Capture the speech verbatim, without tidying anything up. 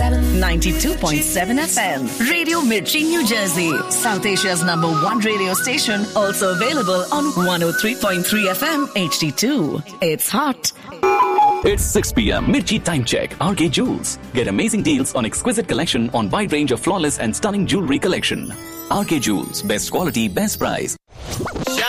seven. ninety-two point seven F M. Radio Mirchi, New Jersey. South Asia's number one radio station. Also available on one oh three point three F M H D two. It's hot. It's six p.m. Mirchi Time Check. R K Jewels. Get amazing deals on exquisite collection on wide range of flawless and stunning jewelry collection. R K Jewels. Best quality, best price.